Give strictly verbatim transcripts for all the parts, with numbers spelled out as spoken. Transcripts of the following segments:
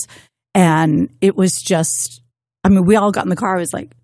And it was just, I mean, we all got in the car. I was like,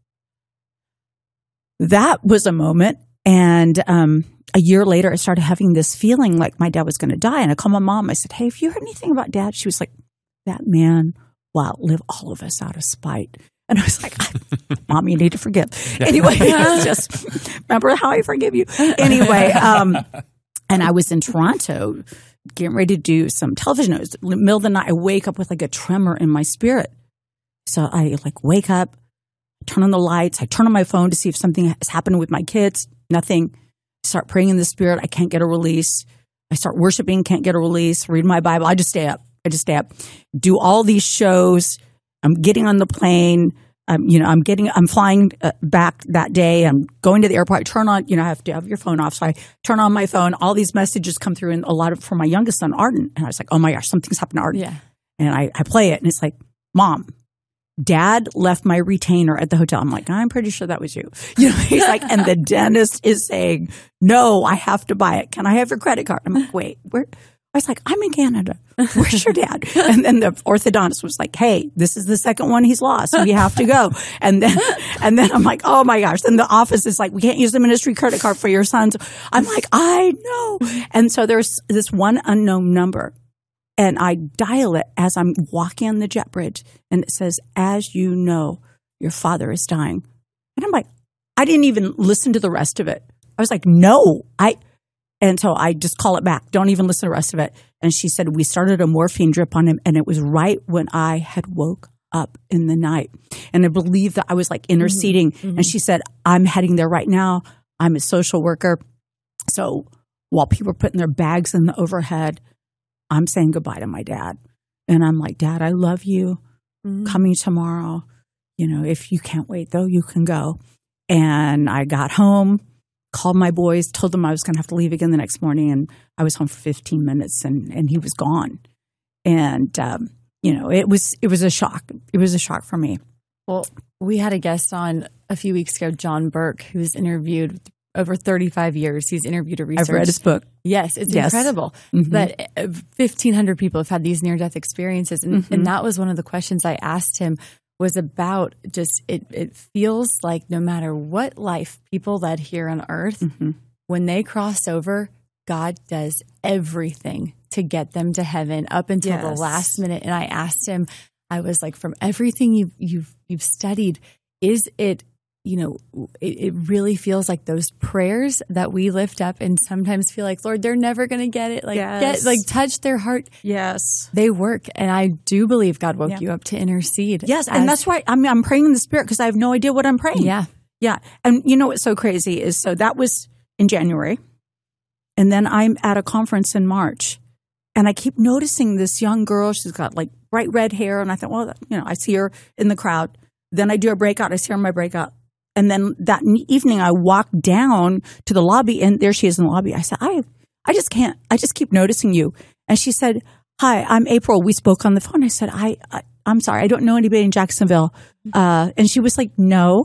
that was a moment. And um, a year later, I started having this feeling like my dad was going to die. And I called my mom. I said, hey, have you heard anything about Dad? She was like, that man will outlive all of us out of spite. And I was like, Mom, you need to forgive. Anyway, just remember how I forgive you. Anyway, um, and I was in Toronto getting ready to do some television. It was in the middle of the night. I wake up with like a tremor in my spirit. So I like wake up, turn on the lights. I turn on my phone to see if something has happened with my kids. Nothing. Start praying in the spirit. I can't get a release. I start worshiping, can't get a release. Read my Bible. I just stay up. I just stay up. Do all these shows. I'm getting on the plane. Um, you know, I'm getting, I'm flying uh, back that day. I'm going to the airport. I turn on, you know, I have to have your phone off. So I turn on my phone. All these messages come through, and a lot of from my youngest son, Arden. And I was like, oh my gosh, something's happened to Arden. Yeah. And I, I play it, and it's like, Mom, Dad left my retainer at the hotel. I'm like, I'm pretty sure that was you. You know, he's like, and the dentist is saying, no, I have to buy it. Can I have your credit card? I'm like, wait, where? I was like, I'm in Canada. Where's your dad? And then the orthodontist was like, hey, this is the second one he's lost. We have to go. And then, and then I'm like, oh my gosh. Then the office is like, we can't use the ministry credit card for your sons. I'm like, I know. And so there's this one unknown number. And I dial it as I'm walking on the jet bridge. And it says, as you know, your father is dying. And I'm like, I didn't even listen to the rest of it. I was like, no, I, and so I just call it back. Don't even listen to the rest of it. And she said, we started a morphine drip on him. And it was right when I had woke up in the night. And I believe that I was like interceding. Mm-hmm. And she said, I'm heading there right now. I'm a social worker. So while people are putting their bags in the overhead, I'm saying goodbye to my dad. And I'm like, Dad, I love you. Mm-hmm. Coming tomorrow. You know, if you can't wait, though, you can go. And I got home, called my boys, told them I was going to have to leave again the next morning. And I was home for fifteen minutes, and, and he was gone. And, um, you know, it was it was a shock. It was a shock for me. Well, we had a guest on a few weeks ago, John Burke, who's interviewed over thirty-five years. He's interviewed a research. I've read his book. Yes, it's yes. incredible. Mm-hmm. But fifteen hundred people have had these near-death experiences. And, mm-hmm. and that was one of the questions I asked him, was about just, it, it feels like no matter what life people led here on earth, mm-hmm. when they cross over, God does everything to get them to heaven up until yes. the last minute. And I asked him, I was like, from everything you've, you've, you've studied, is it, you know, it, it really feels like those prayers that we lift up and sometimes feel like, Lord, they're never going to get it. Like, yes. get, like touch their heart. Yes. They work. And I do believe God woke yeah. you up to intercede. Yes. And that's why I'm, I'm praying in the Spirit, because I have no idea what I'm praying. Yeah. Yeah. And you know what's so crazy is, so that was in January. And then I'm at a conference in March. And I keep noticing this young girl. She's got like bright red hair. And I thought, well, you know, I see her in the crowd. Then I do a breakout. I see her in my breakout. And then that evening, I walked down to the lobby, and there she is in the lobby. I said, I I just can't, I just keep noticing you. And she said, hi, I'm April. We spoke on the phone. I said, I, I I'm sorry, I don't know anybody in Jacksonville. Uh, and she was like, no,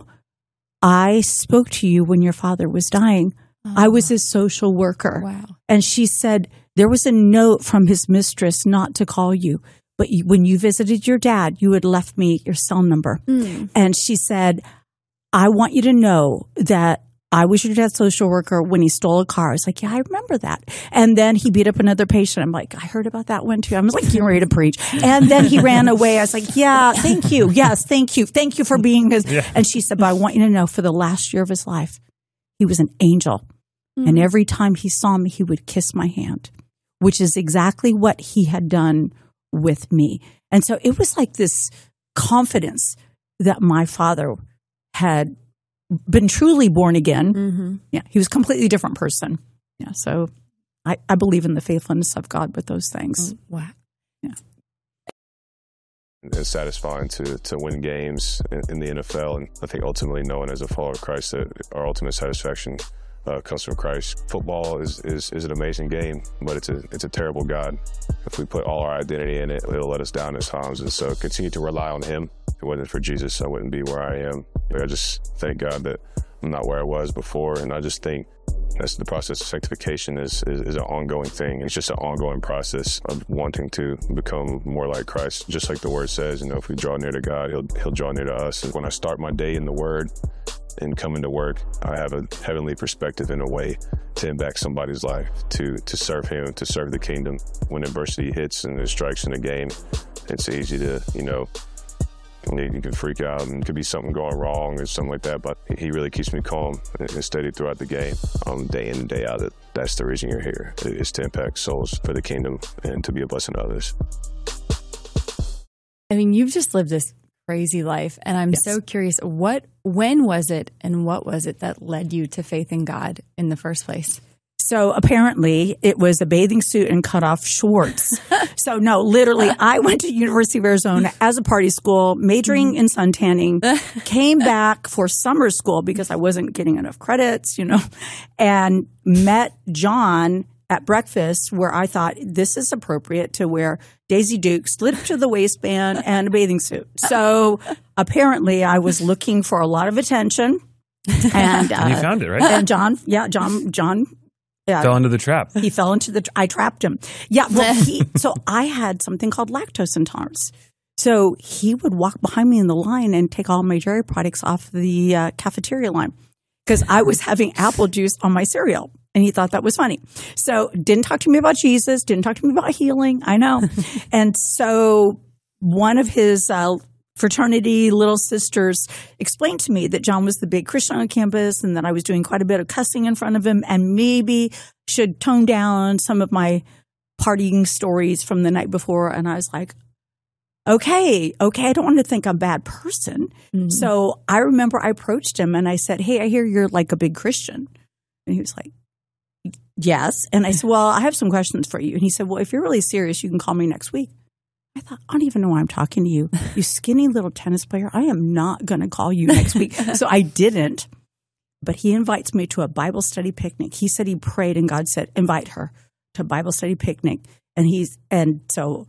I spoke to you when your father was dying. Oh. I was his social worker. Wow. And she said, there was a note from his mistress not to call you. But you, when you visited your dad, you had left me your cell number. Mm. And she said, I want you to know that I was your dad's social worker when he stole a car. I was like, yeah, I remember that. And then he beat up another patient. I'm like, I heard about that one too. I was like, getting ready to preach. And then he ran away. I was like, yeah, thank you. Yes, thank you. Thank you for being his. Yeah. And she said, but I want you to know, for the last year of his life, he was an angel. Mm. And every time he saw me, he would kiss my hand, which is exactly what he had done with me. And so it was like this confidence that my father had been truly born again. Mm-hmm. Yeah, he was a completely different person. Yeah, so I, I believe in the faithfulness of God with those things. Oh, wow. Yeah. It's satisfying to to win games in, in the N F L, and I think ultimately knowing as a follower of Christ that our ultimate satisfaction uh, comes from Christ. Football is, is is an amazing game, but it's a it's a terrible God. If we put all our identity in it, it'll let us down at times, and so continue to rely on Him. If it wasn't for Jesus, I wouldn't be where I am. I just thank God that I'm not where I was before, and I just think That's the process of sanctification is, is, is an ongoing thing. It's just an ongoing process of wanting to become more like Christ. Just like the word says, you know, if we draw near to God, he'll, he'll draw near to us. And when I start my day in the word and coming to work, I have a heavenly perspective in a way to impact somebody's life, to, to serve him, to serve the kingdom. When adversity hits and there's strikes in the game, it's easy to, you know, you can freak out and could be something going wrong or something like that, but he really keeps me calm and steady throughout the game, um, day in and day out. That that's the reason you're here, is to impact souls for the kingdom and to be a blessing to others. I mean, you've just lived this crazy life, and I'm yes. so curious, what, when was it and what was it that led you to faith in God in the first place? So apparently it was a bathing suit and cut off shorts. So no, literally I went to University of Arizona as a party school, majoring in suntanning, came back for summer school because I wasn't getting enough credits, you know, and met John at breakfast where I thought this is appropriate to wear Daisy Duke, slip to the waistband and a bathing suit. So apparently I was looking for a lot of attention. And, uh, and you found it, right? And John, yeah, John, John. Yeah. Fell into the trap. He fell into the, I trapped him. Yeah. Well, he, so I had something called lactose intolerance. So he would walk behind me in the line and take all my dairy products off the uh, cafeteria line because I was having apple juice on my cereal. And he thought that was funny. So didn't talk to me about Jesus, didn't talk to me about healing. I know. And so one of his uh, fraternity little sisters explained to me that John was the big Christian on campus and that I was doing quite a bit of cussing in front of him and maybe should tone down some of my partying stories from the night before. And I was like, okay, okay, I don't want to think I'm a bad person. Mm-hmm. So I remember I approached him and I said, hey, I hear you're like a big Christian. And he was like, yes. And I said, well, I have some questions for you. And he said, well, if you're really serious, you can call me next week. I thought, I don't even know why I'm talking to you. You skinny little tennis player. I am not going to call you next week. So I didn't. But he invites me to a Bible study picnic. He said he prayed and God said, invite her to a Bible study picnic. And he's, and so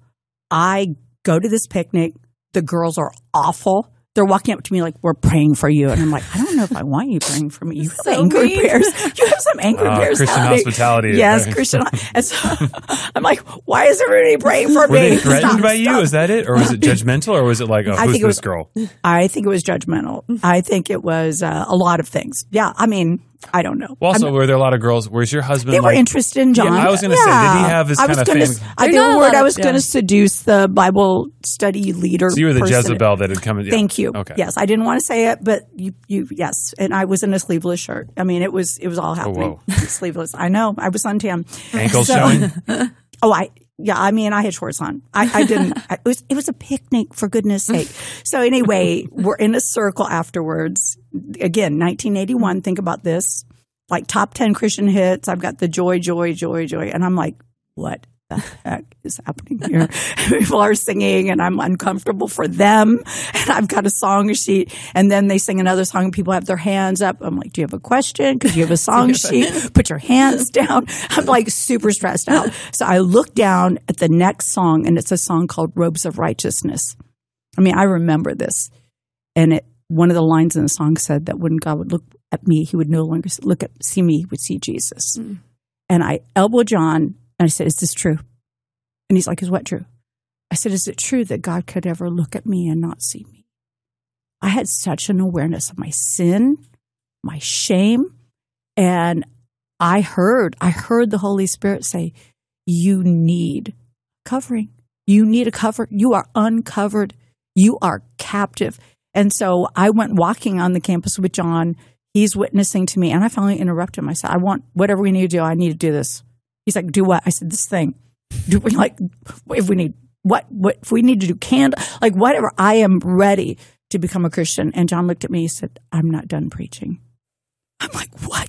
I go to this picnic. The girls are awful. They're walking up to me like, we're praying for you. And I'm like, I don't know if I want you praying for me. You have so angry mean. bears. You have some angry uh, bears. Christian happening. Hospitality. Yes, Christian. And so I'm like, why is everybody praying for Were me? Were they threatened stop, by stop. you? Is that it? Or was it judgmental? Or was it like, oh, who's this was, girl? I think it was judgmental. I think it was uh, a lot of things. Yeah. I mean, I don't know. Well, also, I'm, were there a lot of girls? Was your husband? They like, were interested in John. Yeah, I was going to yeah. say, did he have this I kind of gonna, family? I, they were worried I was yeah. going to seduce the Bible study leader. So you were the person. Jezebel that had come in. Yeah. Thank you. Okay. Yes, I didn't want to say it, but you, you, yes, and I was in a sleeveless shirt. I mean, it was, it was all happening. Oh, sleeveless. I know. I was suntan. Ankles so, showing. Oh, I. Yeah, I mean, I had shorts on. I, I didn't. I, it was it was a picnic, for goodness sake. So anyway, we're in a circle afterwards. Again, nineteen eighty-one. Think about this. Like top ten Christian hits. I've got the joy, joy, joy, joy. And I'm like, what the heck is happening here? People are singing and I'm uncomfortable for them. And I've got a song sheet. And then they sing another song and people have their hands up. I'm like, do you have a question? Because you have a song sheet. Put your hands down. I'm like super stressed out. So I look down at the next song and it's a song called Robes of Righteousness. I mean, I remember this. And it one of the lines in the song said that when God would look at me, he would no longer look at see me, he would see Jesus. Mm. And I elbowed John and I said, is this true? And he's like, is what true? I said, is it true that God could ever look at me and not see me? I had such an awareness of my sin, my shame. And I heard, I heard the Holy Spirit say, you need covering. You need a cover. You are uncovered. You are captive. And so I went walking on the campus with John. He's witnessing to me. And I finally interrupted him. I said, I want whatever we need to do. I need to do this. He's like, do what? I said, this thing. Do we like, if we need, what, what, if we need to do candle, like whatever, I am ready to become a Christian. And John looked at me. He said, I'm not done preaching. I'm like, what?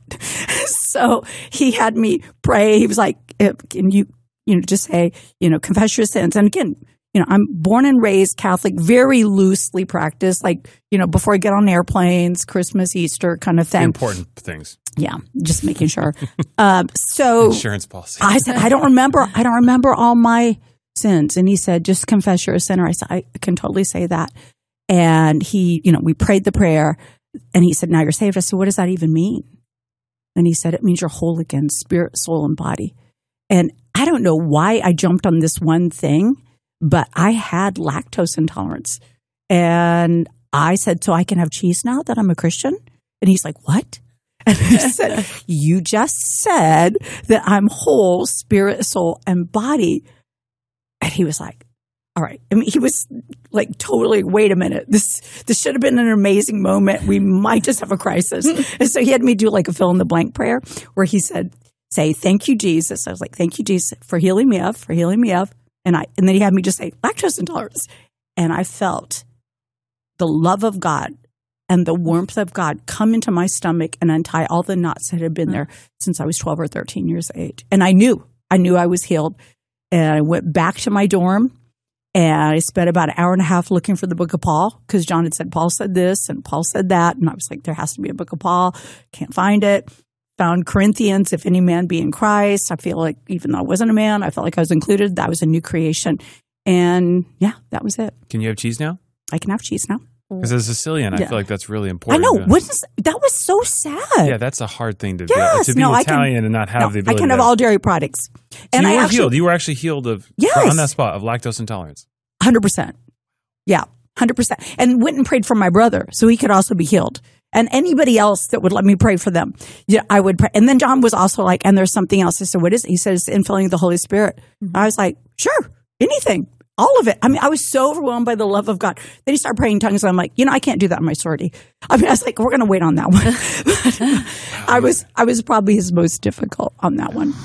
So he had me pray. He was like, can you, you know, just say, you know, confess your sins. And again, you know, I'm born and raised Catholic, very loosely practiced, like, you know, before I get on airplanes, Christmas, Easter kind of thing. The important things. Yeah, just making sure. um, so insurance policy. I said, I don't remember. I don't remember all my sins. And he said, just confess you're a sinner. I said, I can totally say that. And he, you know, we prayed the prayer and he said, now you're saved. I said, what does that even mean? And he said, it means you're whole again, spirit, soul, and body. And I don't know why I jumped on this one thing, but I had lactose intolerance. And I said, so I can have cheese now that I'm a Christian? And he's like, what? And I said, you just said that I'm whole, spirit, soul, and body. And he was like, all right. I mean, he was like, totally, wait a minute. This this should have been an amazing moment. We might just have a crisis. And so he had me do like a fill in the blank prayer where he said, say, thank you, Jesus. I was like, thank you, Jesus, for healing me of, for healing me of. And I and then he had me just say, lactose intolerance. And I felt the love of God and the warmth of God come into my stomach and untie all the knots that had been there since I was twelve or thirteen years of age. And I knew, I knew I was healed. And I went back to my dorm. And I spent about an hour and a half looking for the book of Paul because John had said, Paul said this and Paul said that. And I was like, there has to be a book of Paul. Can't find it. Found Corinthians, if any man be in Christ. I feel like even though I wasn't a man, I felt like I was included. That was a new creation. And yeah, that was it. Can you have cheese now? I can have cheese now. Because as a Sicilian, Yeah. I feel like that's really I important. know. What is, that was so sad. Yeah, that's a hard thing to Yes, do. To be no, I can- Italian and not have No, the I ability can to have all dairy products. So And you I were actually, healed. You were actually healed of Yes. on that spot of lactose intolerance. one hundred percent. Yeah, one hundred percent. And went and prayed for my brother so he could also be healed. And anybody else that would let me pray for them. Yeah, I would pray. And then John was also like, and there's something else. I said, what is it? He said, it's infilling of the Holy Spirit. Mm-hmm. I was like, sure, anything. All of it. I mean, I was so overwhelmed by the love of God. Then he started praying in tongues, and I'm like, you know, I can't do that in my sorority. I mean, I was like, we're going to wait on that one. I was, I was probably his most difficult on that one.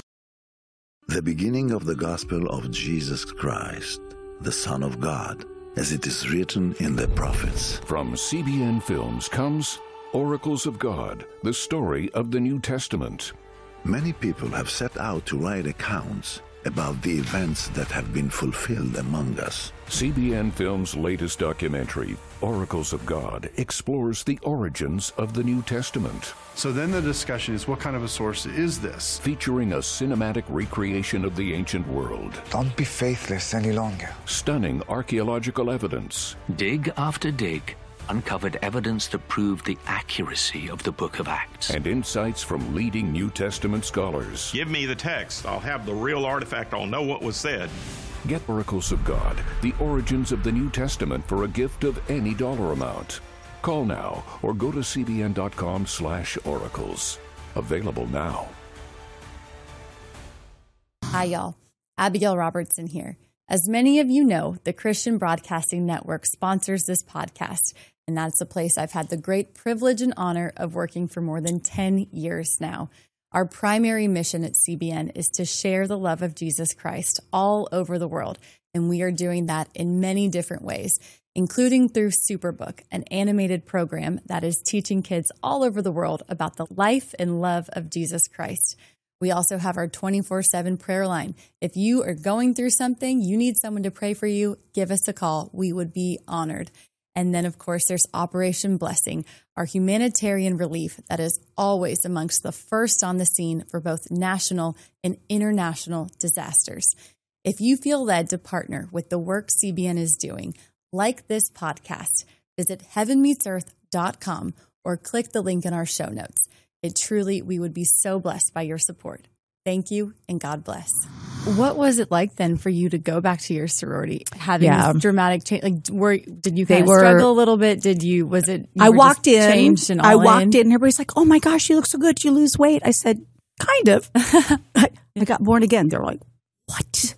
The beginning of the gospel of Jesus Christ, the Son of God, as it is written in the prophets. From C B N Films comes Oracles of God, the story of the New Testament. Many people have set out to write accounts about the events that have been fulfilled among us. C B N Films' latest documentary, Oracles of God, explores the origins of the New Testament, So then the discussion is, what kind of a source is this? featuring a cinematic recreation of the ancient world, Don't be faithless any longer. stunning archaeological evidence, Dig after dig uncovered evidence that proved the accuracy of the book of Acts. and insights from leading New Testament scholars. Give me the text. I'll have the real artifact. I'll know what was said. Get Oracles of God, the origins of the New Testament for a gift of any dollar amount. Call now or go to cbn.com slash oracles. Available now. Hi, y'all. Abigail Robertson here. As many of you know, the Christian Broadcasting Network sponsors this podcast, and that's a place I've had the great privilege and honor of working for more than ten years now. Our primary mission at C B N is to share the love of Jesus Christ all over the world, and we are doing that in many different ways, including through Superbook, an animated program that is teaching kids all over the world about the life and love of Jesus Christ. We also have our twenty-four seven prayer line. If you are going through something, you need someone to pray for you, give us a call. We would be honored. And then, of course, there's Operation Blessing, our humanitarian relief that is always amongst the first on the scene for both national and international disasters. If you feel led to partner with the work C B N is doing, like this podcast, visit heaven meets earth dot com or click the link in our show notes. It truly, we would be so blessed by your support. Thank you, and God bless. What was it like then for you to go back to your sorority, having Yeah. this dramatic change? Like, were did you They kind of were- struggle a little bit? Did you? Was it? You I were walked just in. changed and all I walked in? in. And everybody's like, "Oh my gosh, you look so good. Did you lose weight?" I said, "Kind of." I, I got born again. They're like, "What?"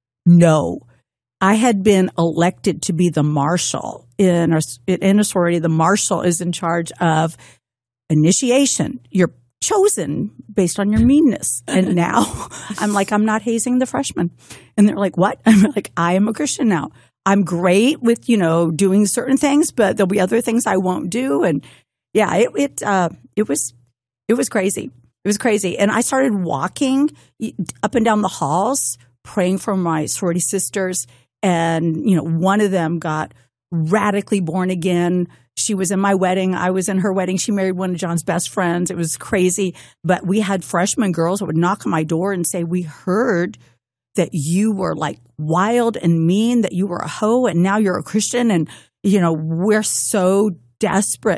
No, I had been elected to be the marshal in a, in a sorority. The marshal is in charge of initiation. You're chosen based on your meanness. And now I'm like, I'm not hazing the freshmen. And they're like, what? I'm like, I am a Christian now. I'm great with, you know, doing certain things, but there'll be other things I won't do. And yeah, it, it, uh, it was, it was crazy. It was crazy. And I started walking up and down the halls, praying for my sorority sisters. And, you know, one of them got radically born again. She was in my wedding. I was in her wedding. She married one of John's best friends. It was crazy. But we had freshman girls that would knock on my door and say, we heard that you were like wild and mean, that you were a hoe, and now you're a Christian. And, you know, we're so desperate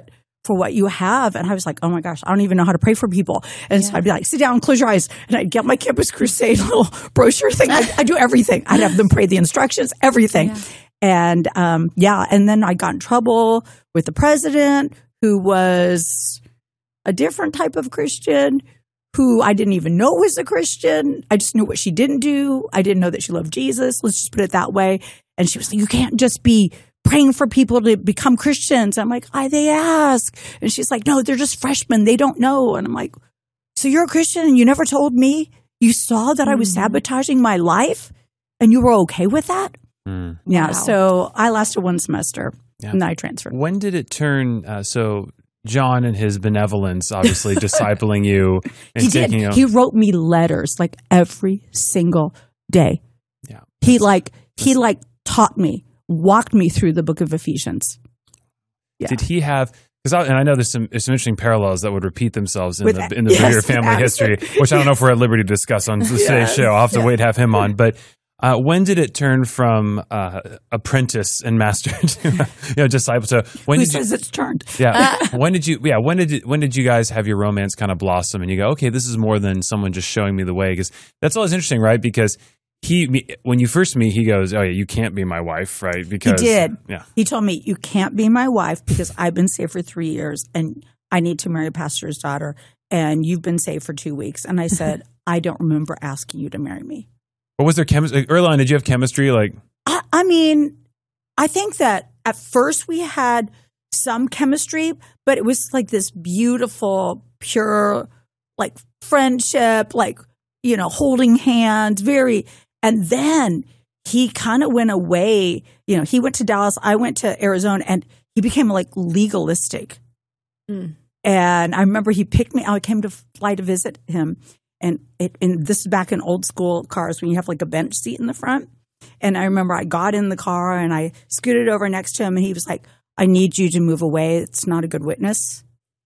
for what you have. And I was like, oh my gosh, I don't even know how to pray for people. And yeah. so I'd be like, sit down, close your eyes. And I'd get my Campus Crusade little brochure thing. I, I do everything. I'd have them pray the instructions, everything. Yeah. And um, yeah, and then I got in trouble with the president, who was a different type of Christian, who I didn't even know was a Christian. I just knew what she didn't do. I didn't know that she loved Jesus. Let's just put it that way. And she was like, you can't just be praying for people to become Christians. I'm like, I, they ask. And she's like, no, they're just freshmen. They don't know. And I'm like, so you're a Christian and you never told me? You saw that mm. I was sabotaging my life and you were okay with that? Mm. Yeah. Wow. So I lasted one semester yeah. and then I transferred. When did it turn? Uh, so John and his benevolence, obviously discipling you. And he did. You. He wrote me letters like every single day. Yeah. He like, he like taught me, walked me through the book of Ephesians. Yeah. Did he have, because I, and I know there's some, there's some interesting parallels that would repeat themselves in With, the in the yes, family history, which I don't know if we're at liberty to discuss on today's yes, show. I'll have to yes. wait to have him on. But uh, when did it turn from uh, apprentice and master to you know disciple? To when Who did says you, it's turned? Yeah. when did you? Yeah. When did you, when did you guys have your romance kind of blossom? And you go, okay, this is more than someone just showing me the way. Because that's always interesting, right? Because He, when you first meet, he goes, oh yeah, you can't be my wife, right? Because he did. Yeah. He told me, you can't be my wife because I've been saved for three years and I need to marry a pastor's daughter and you've been saved for two weeks. And I said, I don't remember asking you to marry me. But was there chemistry? Early on, did you have chemistry? Like, I, I mean, I think that at first we had some chemistry, but it was like this beautiful, pure, like friendship, like, you know, holding hands, very. And then he kind of went away. You know, he went to Dallas. I went to Arizona, and he became like legalistic. Mm. And I remember he picked me. I came to fly to visit him, and it, and this is back in old school cars when you have like a bench seat in the front. And I remember I got in the car and I scooted over next to him, and he was like, "I need you to move away. It's not a good witness."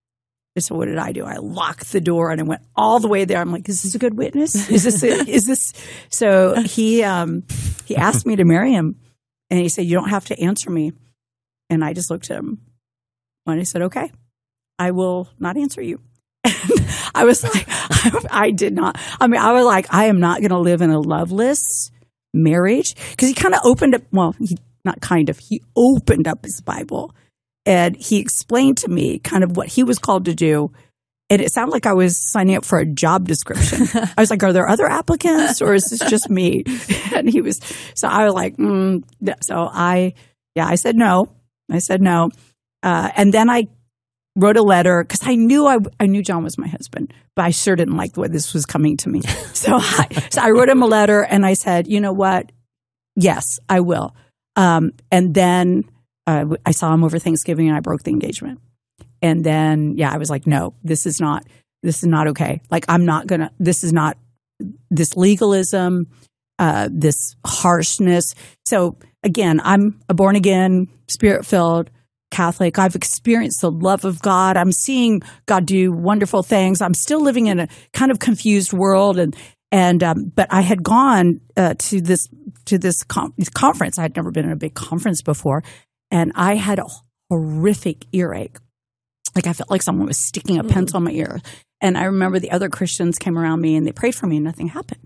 And so what did I do? I locked the door and I went all the way there. I'm like, is this a good witness? Is this a, is this? So he um, he asked me to marry him, and he said, you don't have to answer me. And I just looked at him and I said, okay, I will not answer you. And I was like, I, I did not. I mean, I was like, I am not going to live in a loveless marriage, because he kind of opened up. Well, he, not kind of. He opened up his Bible. And he explained to me kind of what he was called to do. And it sounded like I was signing up for a job description. I was like, are there other applicants or is this just me? And he was, so I was like, mm. So I, yeah, I said no. I said no. Uh, and then I wrote a letter because I knew I, I knew John was my husband, but I sure didn't like the way this was coming to me. So I, so I wrote him a letter and I said, you know what? Yes, I will. Um, and then Uh, I saw him over Thanksgiving and I broke the engagement. And then, yeah, I was like, no, this is not, this is not okay. Like, I'm not going to, this is not, this legalism, uh, this harshness. So again, I'm a born again, spirit filled Catholic. I've experienced the love of God. I'm seeing God do wonderful things. I'm still living in a kind of confused world. And, and, um, but I had gone uh, to this, to this com- conference. I had never been in a big conference before. And I had a horrific earache. Like I felt like someone was sticking a pencil in my ear. And I remember the other Christians came around me and they prayed for me and nothing happened.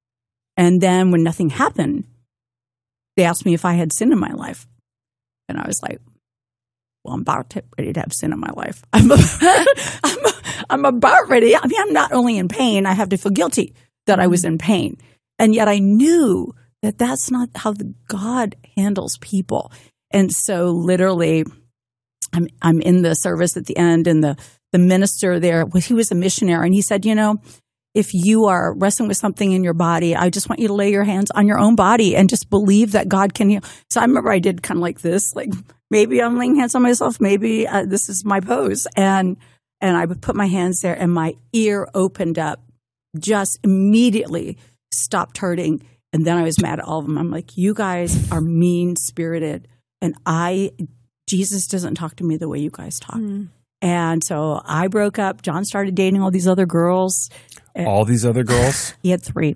And then when nothing happened, they asked me if I had sin in my life. And I was like, well, I'm about to, ready to have sin in my life. I'm, about, I'm, I'm about ready. I mean, I'm not only in pain, I have to feel guilty that I was in pain. And yet I knew that that's not how the God handles people. And so literally I'm I'm in the service at the end, and the, the minister there, well, he was a missionary, and he said, you know, if you are wrestling with something in your body, I just want you to lay your hands on your own body and just believe that God can heal. So I remember I did kind of like this, like maybe I'm laying hands on myself, maybe uh, this is my pose. And and I would put my hands there and my ear opened up, just immediately stopped hurting. And then I was mad at all of them. I'm like, you guys are mean-spirited. And I, Jesus doesn't talk to me the way you guys talk. Mm. And so I broke up. John started dating all these other girls. All these other girls? He had three.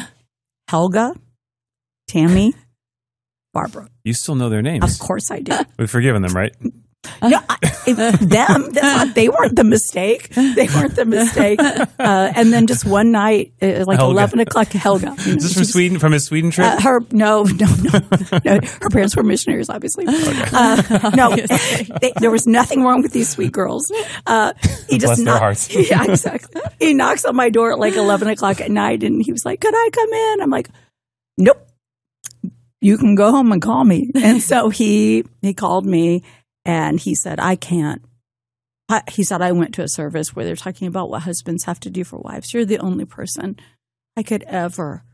Helga, Tammy, Barbara. You still know their names? Of course I do. We've forgiven them, right? No, I, if them. That's not, they weren't the mistake. They weren't the mistake. Uh, and then just one night, it was like Helga. eleven o'clock. Helga. Is this from Sweden? From his Sweden trip? Uh, her no, no, no, no. Her parents were missionaries, obviously. Okay. Uh, no, they, there was nothing wrong with these sweet girls. Uh, he just Bless their knocked, hearts. Yeah, exactly. He knocks on my door at like eleven o'clock at night, and he was like, "Could I come in?" I'm like, "Nope. You can go home and call me." And so he he called me. And he said, I can't. I, he said, I went to a service where they're talking about what husbands have to do for wives. You're the only person I could ever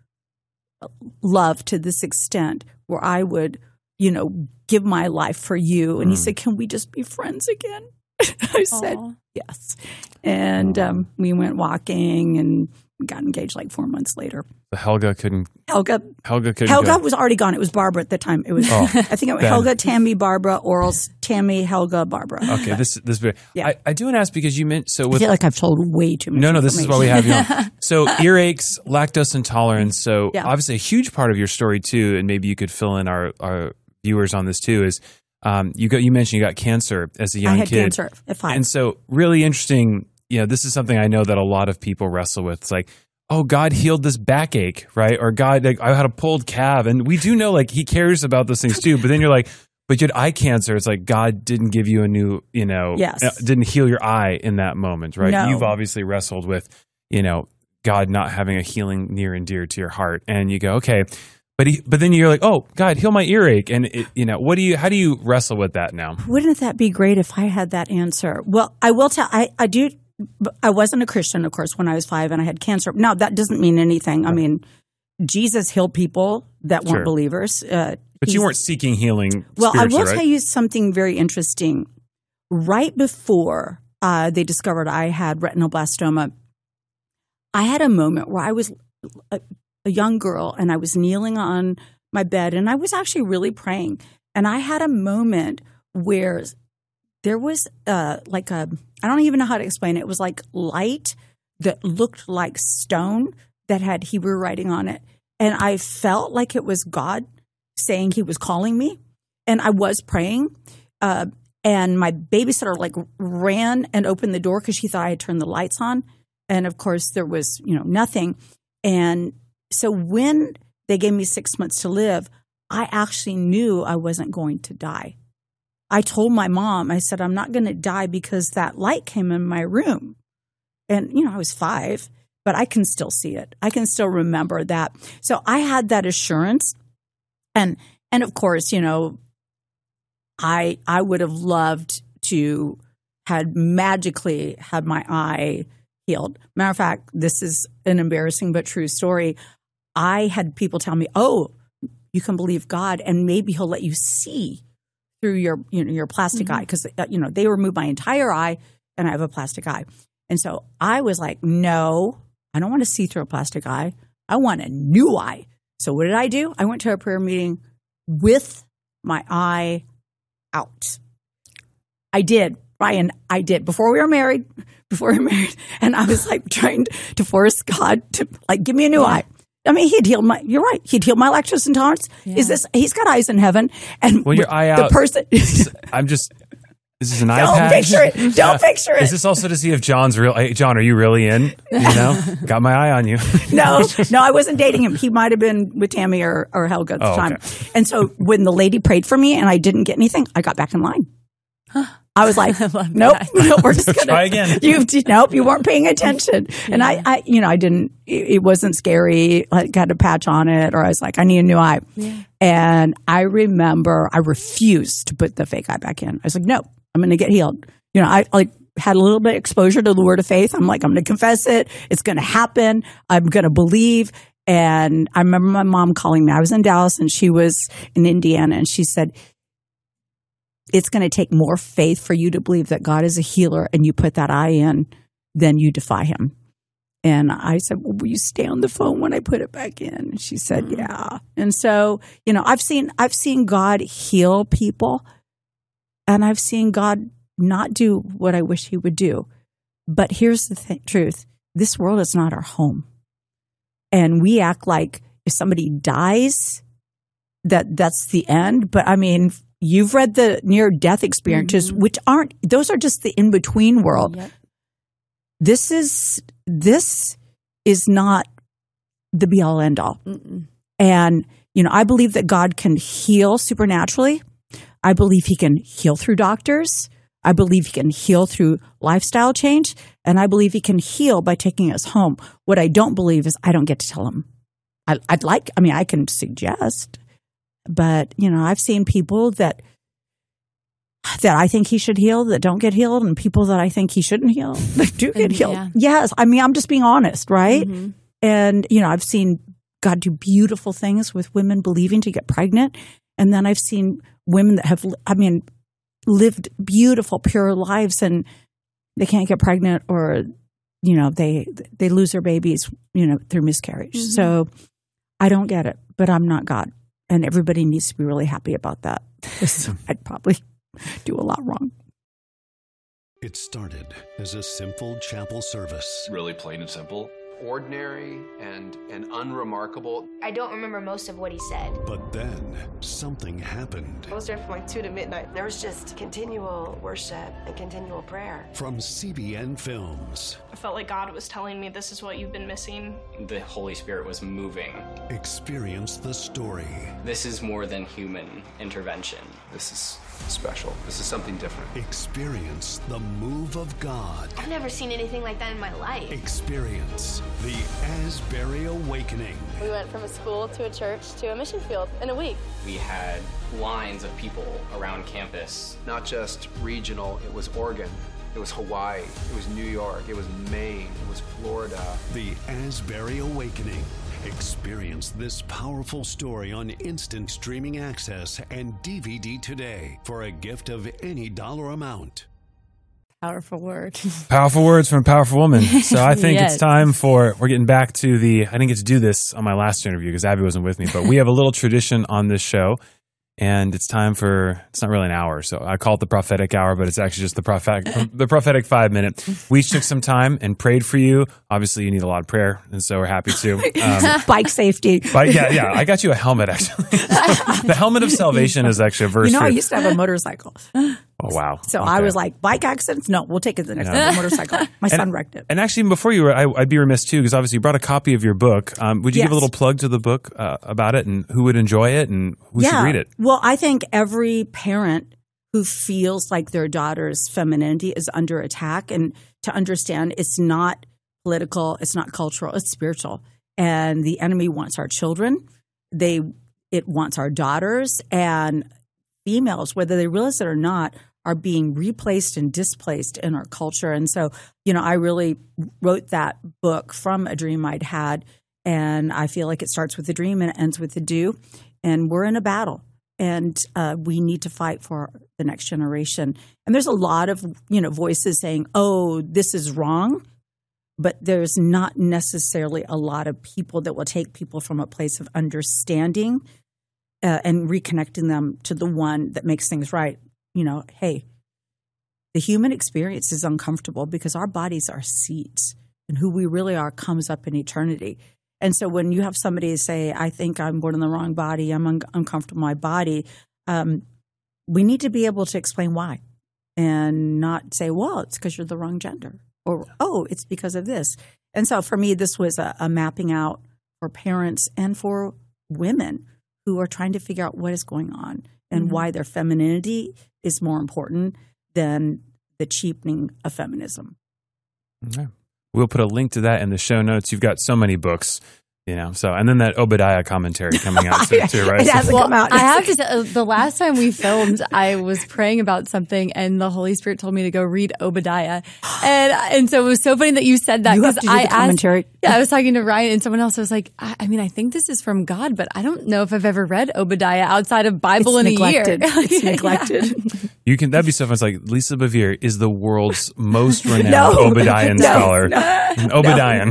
love to this extent where I would, you know, give my life for you. And he said, can we just be friends again? I said, Aww. Yes. And um, we went walking and got engaged like four months later. But Helga couldn't. Helga. Helga couldn't. Helga go. was already gone. It was Barbara at the time. It was. Oh, I think it was Ben. Helga, Tammy, Barbara, Orals, Tammy, Helga, Barbara. Okay, this this. Yeah. I, I do want to ask because you meant so. With, I feel like I've told way too much. No, no, this is why we have you on. So earaches, lactose intolerance. So Yeah. obviously a huge part of your story too, and maybe you could fill in our, our viewers on this too. Is um, you got you mentioned you got cancer as a young I had kid. cancer at five. And so really interesting. You know, this is something I know that a lot of people wrestle with. It's like, oh, God healed this backache, right? Or God, like, I had a pulled calf. And we do know, like, he cares about those things too. But then you're like, but you had eye cancer. It's like God didn't give you a new, you know, Yes. uh, didn't heal your eye in that moment, right? No. You've obviously wrestled with, you know, God not having a healing near and dear to your heart. And you go, okay. But he, but then you're like, oh, God, heal my earache. And, it, you know, what do you, how do you wrestle with that now? Wouldn't that be great if I had that answer? Well, I will tell, I, I do, I wasn't a Christian, of course, when I was five and I had cancer. Now, that doesn't mean anything. I mean, Jesus healed people that weren't Sure. believers. Uh, But you he's- weren't seeking healing Well, I will spiritually, right? tell you something very interesting. Right before uh, they discovered I had retinoblastoma, I had a moment where I was a, a young girl and I was kneeling on my bed and I was actually really praying. And I had a moment where there was uh, like a, I don't even know how to explain it. It was like light that looked like stone that had Hebrew writing on it. And I felt like it was God saying he was calling me. And I was praying. Uh, and my babysitter like ran and opened the door because she thought I had turned the lights on. And of course there was, you know, nothing. And so when they gave me six months to live, I actually knew I wasn't going to die. I told my mom, I said, I'm not going to die because that light came in my room. And, you know, I was five, but I can still see it. I can still remember that. So I had that assurance. And, and of course, you know, I, I would have loved to had magically had my eye healed. Matter of fact, this is an embarrassing but true story. I had people tell me, oh, you can believe God and maybe he'll let you see through your, you know, your plastic mm-hmm. eye. Because, you know, they removed my entire eye and I have a plastic eye. And so I was like, no, I don't want to see through a plastic eye. I want a new eye. So what did I do? I went to a prayer meeting with my eye out. I did, Ryan, I did. Before we were married, before we were married. And I was like trying to force God to like, give me a new yeah. eye. I mean, he'd healed my, you're right. He'd healed my lactose intolerance. Yeah. Is this, he's got eyes in heaven. And well, your eye the out, person, I'm just, is this an don't iPad? Picture it. Don't yeah. picture it. Is this also to see if John's real? Hey, John, are you really in? You know, got my eye on you. no, no, I wasn't dating him. He might have been with Tammy or, or Helga at the oh, time. Okay. And so when the lady prayed for me and I didn't get anything, I got back in line. I was like, nope, nope, we're just going to try again. You, nope, you weren't paying attention. Yeah. And I, I, you know, I didn't, it, it wasn't scary. I got a patch on it or I was like, I need a new eye. Yeah. And I remember I refused to put the fake eye back in. I was like, no, I'm going to get healed. You know, I like had a little bit of exposure to the word of faith. I'm like, I'm going to confess it. It's going to happen. I'm going to believe. And I remember my mom calling me. I was in Dallas and she was in Indiana. And she said, it's going to take more faith for you to believe that God is a healer and you put that eye in than you defy him. And I said, well, will you stay on the phone when I put it back in? And she said, mm-hmm. yeah. And so, you know, I've seen, I've seen God heal people and I've seen God not do what I wish he would do. But here's the th- truth. This world is not our home. And we act like if somebody dies, that that's the end. But I mean, you've read the near-death experiences, mm-hmm. which aren't, those are just the in-between world. Yep. This is, this is not the be-all, end-all. Mm-mm. And, you know, I believe that God can heal supernaturally. I believe he can heal through doctors. I believe he can heal through lifestyle change. And I believe he can heal by taking us home. What I don't believe is I don't get to tell him. I, I'd like, I mean, I can suggest. But, you know, I've seen people that that I think he should heal that don't get healed, and people that I think he shouldn't heal that do get healed. Yeah. Yes. I mean, I'm just being honest, right? Mm-hmm. And, you know, I've seen God do beautiful things with women believing to get pregnant. And then I've seen women that have, I mean, lived beautiful, pure lives, and they can't get pregnant, or, you know, they they lose their babies, you know, through miscarriage. Mm-hmm. So I don't get it, but I'm not God. And everybody needs to be really happy about that. I'd probably do a lot wrong. It started as a simple chapel service. Really plain and simple. Ordinary and, and unremarkable. I don't remember most of what he said. But then something happened. I was there from like two to midnight. There was just continual worship and continual prayer. From C B N Films. I felt like God was telling me, this is what you've been missing. The Holy Spirit was moving. Experience the story. This is more than human intervention. This is special. This is something different. Experience the move of God. I've never seen anything like that in my life. Experience the Asbury Awakening. We went from a school to a church to a mission field in a week. We had lines of people around campus. Not just regional, it was Oregon. It was Hawaii. It was New York. It was Maine. It was Florida. The Asbury Awakening. Experience this powerful story on instant streaming access and D V D today for a gift of any dollar amount. Powerful word. Powerful words from a powerful woman. So I think yes. it's time for, we're getting back to the, I didn't get to do this on my last interview because Abby wasn't with me, but we have a little tradition on this show. And it's time for, it's not really an hour, so I call it the prophetic hour, but it's actually just the prophetic the prophetic five minute. We each took some time and prayed for you. Obviously, you need a lot of prayer, and so we're happy to. Um, Bike safety. Bike, yeah, yeah. I got you a helmet, actually. The helmet of salvation is actually a verse. You know, for, I used to have a motorcycle. Oh, wow. So okay. I was like, bike accidents? No, we'll take it to the next yeah. level. Motorcycle. My and, son wrecked it. And actually, before you were, I, I'd be remiss too, because obviously you brought a copy of your book. Um, would you yes. give a little plug to the book uh, about it and who would enjoy it and who yeah. should read it? Well, I think every parent who feels like their daughter's femininity is under attack, and to understand it's not political, it's not cultural, it's spiritual. And the enemy wants our children. They it wants our daughters, and females, whether they realize it or not, are being replaced and displaced in our culture. And so, you know, I really wrote that book from a dream I'd had, and I feel like it starts with a dream and it ends with a do. And we're in a battle, and uh, we need to fight for the next generation. And there's a lot of, you know, voices saying, oh, this is wrong. But there's not necessarily a lot of people that will take people from a place of understanding uh, and reconnecting them to the one that makes things right. You know, hey, the human experience is uncomfortable because our bodies are seats, and who we really are comes up in eternity. And so when you have somebody say, I think I'm born in the wrong body, I'm un- uncomfortable in my body, um, we need to be able to explain why and not say, well, it's because you're the wrong gender, or, oh, it's because of this. And so for me, this was a, a mapping out for parents and for women who are trying to figure out what is going on and mm-hmm. why their femininity is more important than the cheapening of feminism. Okay. We'll put a link to that in the show notes. You've got so many books, you know. So, and then that Obadiah commentary coming out too, too right? It hasn't well, come out. I have to say, the last time we filmed, I was praying about something, and the Holy Spirit told me to go read Obadiah, and and so it was so funny that you said that, because I asked, commentary. Yeah, I was talking to Ryan, and someone else was like, I, I mean, I think this is from God, but I don't know if I've ever read Obadiah outside of Bible it's in neglected. a year. It's neglected. You can, that'd be so fun. It's like Lisa Bevere is the world's most renowned no, Obadiah no, scholar. No, An Obadiah.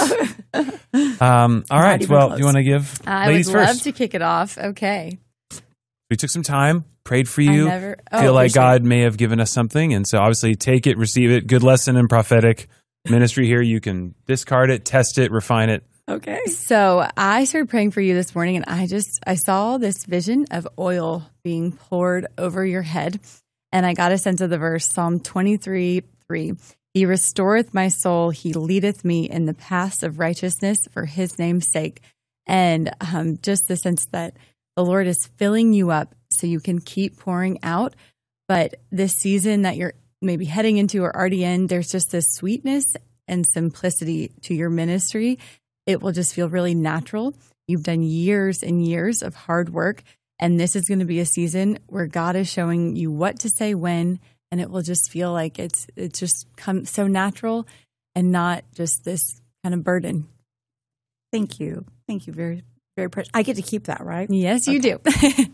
No. um, all right. Well, do you want to give I ladies would first? love to kick it off. Okay. We took some time, prayed for you, never, oh, feel like sure. God may have given us something. And so obviously take it, receive it. Good lesson in prophetic ministry here. You can discard it, test it, refine it, Okay. So I started praying for you this morning, and I just, I saw this vision of oil being poured over your head. And I got a sense of the verse, Psalm twenty-three, three. He restoreth my soul. He leadeth me in the paths of righteousness for his name's sake. And um, just the sense that the Lord is filling you up so you can keep pouring out. But this season that you're maybe heading into or already in, there's just this sweetness and simplicity to your ministry. It will just feel really natural. You've done years and years of hard work. And this is going to be a season where God is showing you what to say when, and it will just feel like it's it's just come so natural and not just this kind of burden. Thank you. Thank you. Very, very precious. I get to keep that, right? Yes, you okay. do.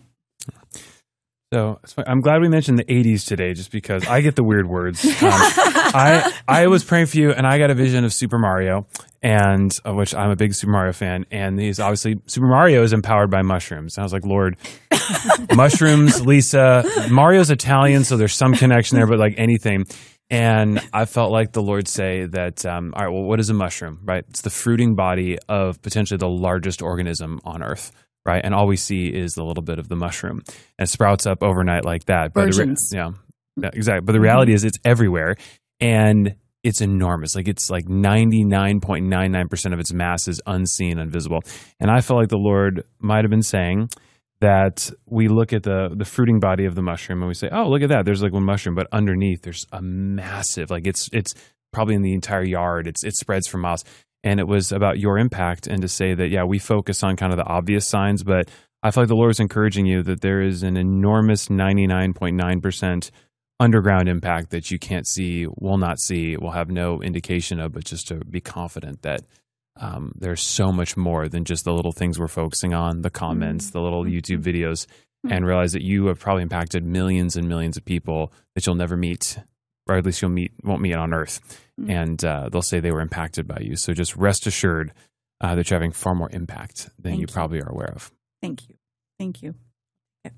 So I'm glad we mentioned the eighties today, just because I get the weird words. Um, I I was praying for you, and I got a vision of Super Mario, and uh, which I'm a big Super Mario fan. And these obviously Super Mario is empowered by mushrooms. And I was like, Lord, mushrooms, Lisa. Mario's Italian, so there's some connection there, but like anything. And I felt like the Lord say that, um, all right, well, what is a mushroom, right? It's the fruiting body of potentially the largest organism on Earth. Right. And all we see is a little bit of the mushroom, and it sprouts up overnight like that. But the re- yeah, yeah, exactly. But the reality mm-hmm. is it's everywhere, and it's enormous. Like it's like ninety-nine point nine nine percent of its mass is unseen, invisible. And I felt like the Lord might have been saying that we look at the, the fruiting body of the mushroom and we say, oh, look at that. There's like one mushroom, but underneath there's a massive, like it's, it's probably in the entire yard. It's, it spreads for miles. And it was about your impact, and to say that, yeah, we focus on kind of the obvious signs, but I feel like the Lord is encouraging you that there is an enormous ninety-nine point nine percent underground impact that you can't see, will not see, will have no indication of, but just to be confident that um, there's so much more than just the little things we're focusing on, the comments, mm-hmm. the little YouTube videos, mm-hmm. and realize that you have probably impacted millions and millions of people that you'll never meet, or at least you'll meet won't meet on Earth. Mm-hmm. And uh, they'll say they were impacted by you. So just rest assured uh, that you're having far more impact than you, you probably are aware of. Thank you. Thank you. Okay.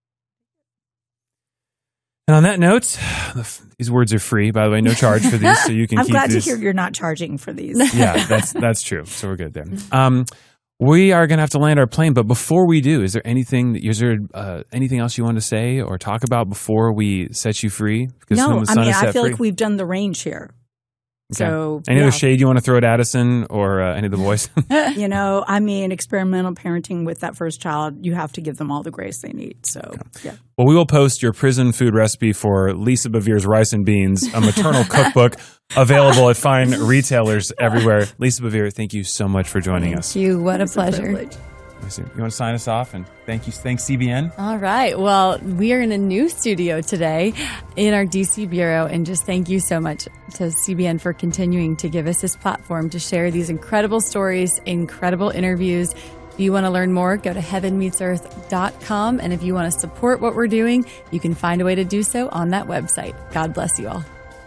And on that note, these words are free, by the way, no charge for these, so you can I'm keep glad these. to hear you're not charging for these. Yeah, that's that's true. So we're good there. Um, we are going to have to land our plane, but before we do, is there anything is there uh, anything else you want to say or talk about before we set you free? Because no, the I sun mean, is set I feel free. like we've done the range here. Okay. So, any yeah. other shade you want to throw at Addison or uh, any of the boys? You know, I mean, experimental parenting with that first child, you have to give them all the grace they need. So, okay. yeah. Well, we will post your prison food recipe for Lisa Bevere's Rice and Beans, a maternal cookbook available at fine retailers everywhere. Lisa Bevere, thank you so much for joining thank us. Thank you. What a pleasure. A you want to sign us off? And thank you. Thanks, C B N. All right. Well, we are in a new studio today in our D C bureau. And just thank you so much to C B N for continuing to give us this platform to share these incredible stories, incredible interviews. If you want to learn more, go to heaven meets earth dot com. And if you want to support what we're doing, you can find a way to do so on that website. God bless you all.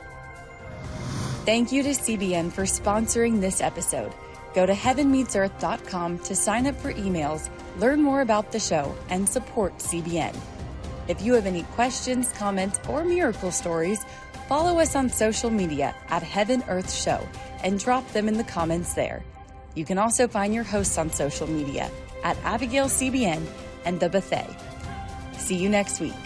Thank you to C B N for sponsoring this episode. Go to heaven meets earth dot com to sign up for emails, learn more about the show, and support C B N. If you have any questions, comments, or miracle stories, follow us on social media at Heaven Earth Show and drop them in the comments there. You can also find your hosts on social media at Abigail C B N and The Buffet. See you next week.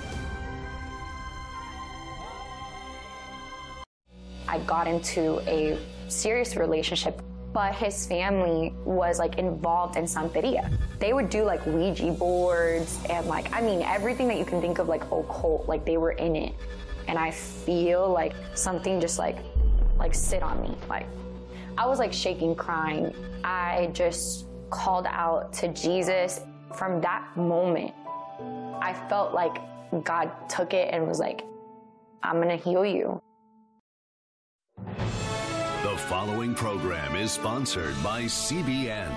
I got into a serious relationship, but his family was like involved in Santeria. They would do like Ouija boards and like, I mean, everything that you can think of like occult, like they were in it. And I feel like something just like, like sit on me. Like I was like shaking, crying. I just called out to Jesus. From that moment, I felt like God took it and was like, I'm gonna heal you. The following program is sponsored by C B N.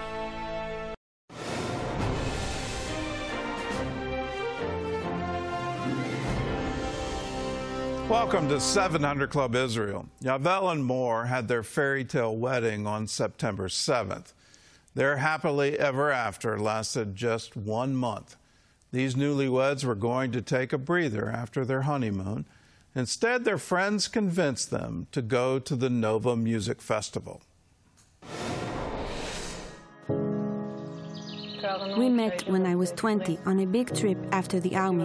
Welcome to seven hundred Club Israel. Yavel and Moore had their fairy tale wedding on September seventh. Their happily ever after lasted just one month. These newlyweds were going to take a breather after their honeymoon. Instead, their friends convinced them to go to the Nova Music Festival. We met when I was twenty on a big trip after the army.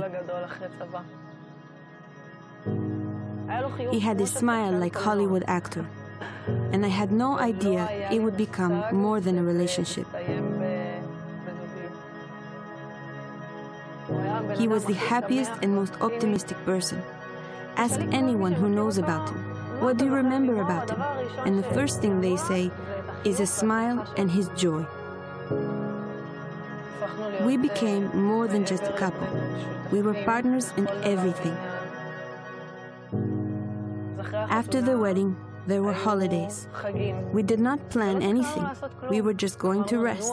He had a smile like Hollywood actor, and I had no idea it would become more than a relationship. He was the happiest and most optimistic person. Ask anyone who knows about him, what do you remember about him? And the first thing they say is a smile and his joy. We became more than just a couple. We were partners in everything. After the wedding, there were holidays. We did not plan anything. We were just going to rest.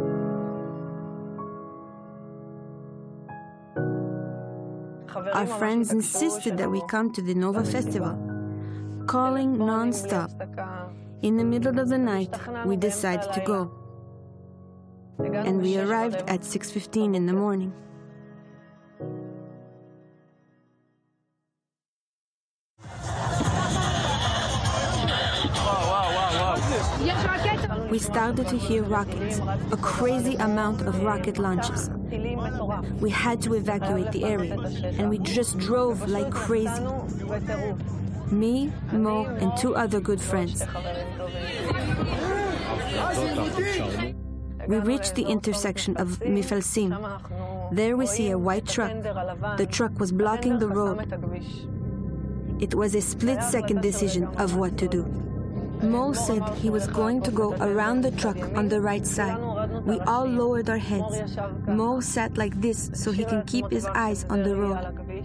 Our friends insisted that we come to the Nova Festival, calling non-stop. In the middle of the night, we decided to go. And we arrived at six fifteen in the morning. We started to hear rockets, a crazy amount of rocket launches. We had to evacuate the area, and we just drove like crazy. Me, Mo, and two other good friends. We reached the intersection of Mifalsim. There we see a white truck. The truck was blocking the road. It was a split-second decision of what to do. Mo said he was going to go around the truck on the right side. We all lowered our heads. Mo sat like this so he can keep his eyes on the road.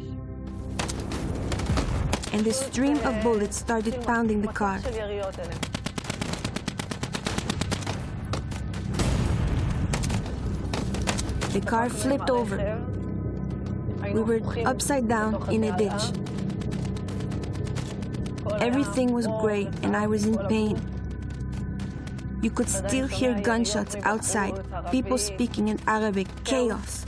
And a stream of bullets started pounding the car. The car flipped over. We were upside down in a ditch. Everything was gray and I was in pain. You could still hear gunshots outside, people speaking in Arabic, chaos.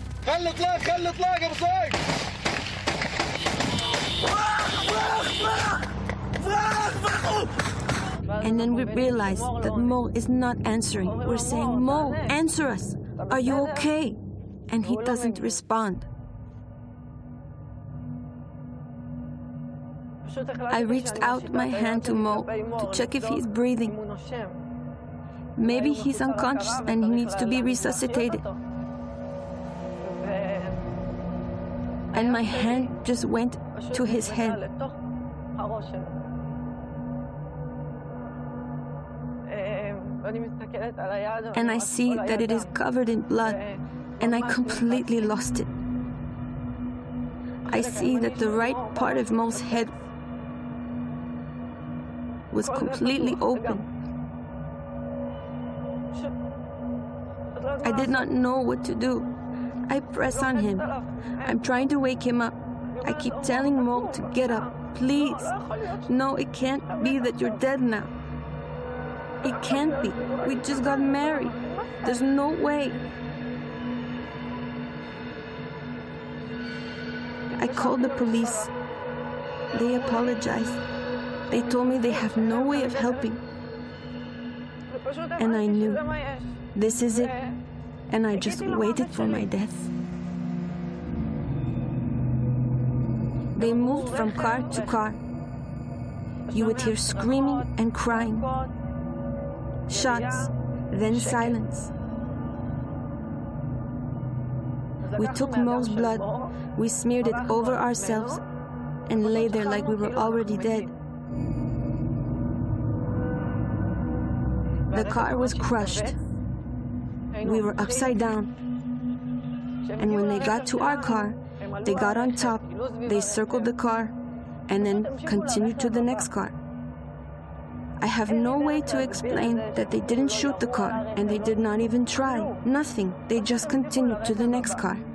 And then we realized that Mo is not answering. We're saying, Mo, answer us. Are you okay? And he doesn't respond. I reached out my hand to Mo to check if he's breathing. Maybe he's unconscious and he needs to be resuscitated. And my hand just went to his head. And I see that it is covered in blood, and I completely lost it. I see that the right part of Mo's head was completely open. I did not know what to do. I press on him. I'm trying to wake him up. I keep telling Mo to get up, please. No, it can't be that you're dead now. It can't be. We just got married. There's no way. I called the police. They apologized. They told me they have no way of helping. And I knew, this is it. And I just waited for my death. They moved from car to car. You would hear screaming and crying. Shots, then silence. We took Mo's blood, we smeared it over ourselves, and lay there like we were already dead. The car was crushed. We were upside down. And when they got to our car, they got on top, they circled the car, and then continued to the next car. I have no way to explain that they didn't shoot the car, and they did not even try. Nothing. They just continued to the next car.